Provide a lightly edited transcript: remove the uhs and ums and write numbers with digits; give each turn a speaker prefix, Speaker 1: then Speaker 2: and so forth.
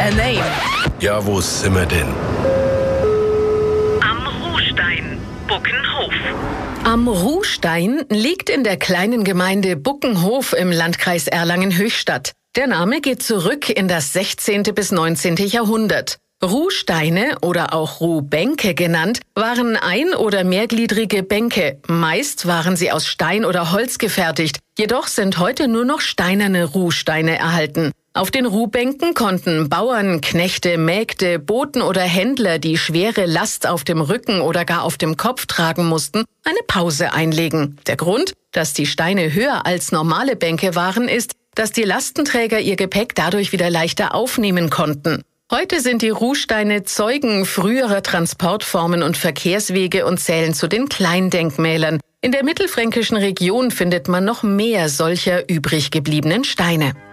Speaker 1: a name.
Speaker 2: Ja, wo sind wir denn?
Speaker 3: Am Ruhstein, Buckenhof.
Speaker 1: Am Ruhstein liegt in der kleinen Gemeinde Buckenhof im Landkreis Erlangen-Höchstadt. Der Name geht zurück in das 16. bis 19. Jahrhundert. Ruhsteine oder auch Ruhbänke genannt, waren ein- oder mehrgliedrige Bänke. Meist waren sie aus Stein oder Holz gefertigt. Jedoch sind heute nur noch steinerne Ruhsteine erhalten. Auf den Ruhbänken konnten Bauern, Knechte, Mägde, Boten oder Händler, die schwere Last auf dem Rücken oder gar auf dem Kopf tragen mussten, eine Pause einlegen. Der Grund, dass die Steine höher als normale Bänke waren, ist, dass die Lastenträger ihr Gepäck dadurch wieder leichter aufnehmen konnten. Heute sind die Ruhsteine Zeugen früherer Transportformen und Verkehrswege und zählen zu den Kleindenkmälern. In der mittelfränkischen Region findet man noch mehr solcher übrig gebliebenen Steine.